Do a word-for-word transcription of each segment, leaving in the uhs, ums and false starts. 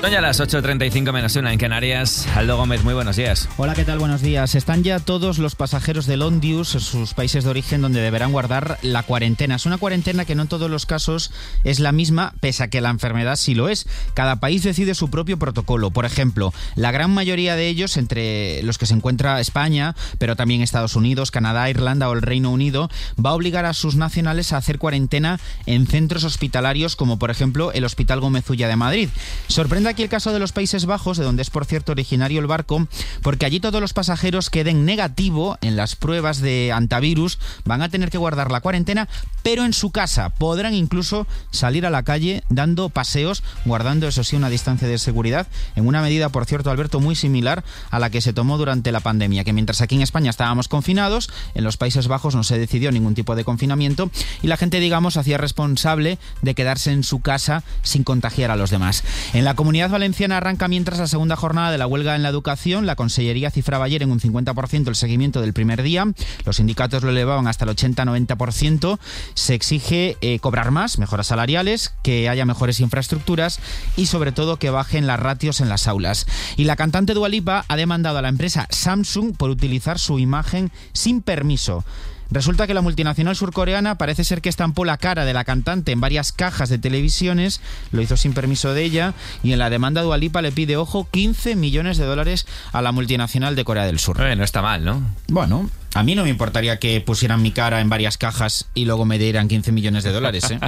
Son ya las ocho treinta y cinco menos una en Canarias. Aldo Gómez, muy buenos días. Hola, ¿qué tal? Buenos días. Están ya todos los pasajeros del Ondius en sus países de origen donde deberán guardar la cuarentena. Es una cuarentena que no en todos los casos es la misma, pese a que la enfermedad sí lo es. Cada país decide su propio protocolo. Por ejemplo, la gran mayoría de ellos, entre los que se encuentra España, pero también Estados Unidos, Canadá, Irlanda o el Reino Unido, va a obligar a sus nacionales a hacer cuarentena en centros hospitalarios como por ejemplo el Hospital Gómez Ulla de Madrid. Sorprende aquí el caso de los Países Bajos, de donde es por cierto originario el barco, porque allí todos los pasajeros que den negativo en las pruebas de antivirus van a tener que guardar la cuarentena, pero en su casa. Podrán incluso salir a la calle dando paseos, guardando eso sí una distancia de seguridad, en una medida por cierto, Alberto, muy similar a la que se tomó durante la pandemia, que mientras aquí en España estábamos confinados, en los Países Bajos no se decidió ningún tipo de confinamiento y la gente, digamos, hacía responsable de quedarse en su casa sin contagiar a los demás. En la Comunidad Valenciana arranca mientras la segunda jornada de la huelga en la educación. La Consellería cifraba ayer en un cincuenta por ciento el seguimiento del primer día. Los sindicatos lo elevaban hasta el ochenta a noventa por ciento. Se exige eh, cobrar más, mejoras salariales, que haya mejores infraestructuras y sobre todo que bajen las ratios en las aulas. Y la cantante Dua Lipa ha demandado a la empresa Samsung por utilizar su imagen sin permiso. Resulta que la multinacional surcoreana parece ser que estampó la cara de la cantante en varias cajas de televisiones, lo hizo sin permiso de ella, y en la demanda Dua Lipa le pide, ojo, quince millones de dólares a la multinacional de Corea del Sur. Eh, no está mal, ¿no? Bueno, a mí no me importaría que pusieran mi cara en varias cajas y luego me dieran quince millones de dólares, ¿eh?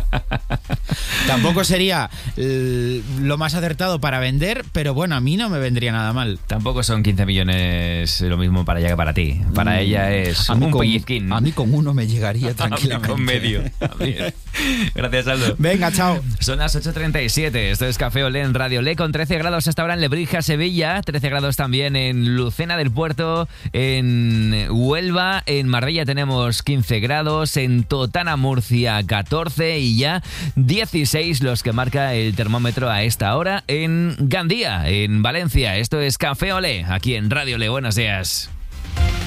Tampoco sería eh, lo más acertado para vender, pero bueno, a mí no me vendría nada mal. Tampoco son quince millones lo mismo para ella que para ti. Para mm, ella es un con, pellizquín. A mí con uno me llegaría tranquilamente. Con medio. Gracias, Aldo. Venga, chao. Son las ocho treinta y siete. Esto es Café Olé en Radio Olé, con trece grados hasta ahora en Lebrija, Sevilla. trece grados también en Lucena del Puerto, en Huelva. En Marbella tenemos quince grados, en Totana, Murcia, catorce y ya dieciséis los que marca el termómetro a esta hora en Gandía, en Valencia. Esto es Café Olé, aquí en Radio Olé. Buenos días.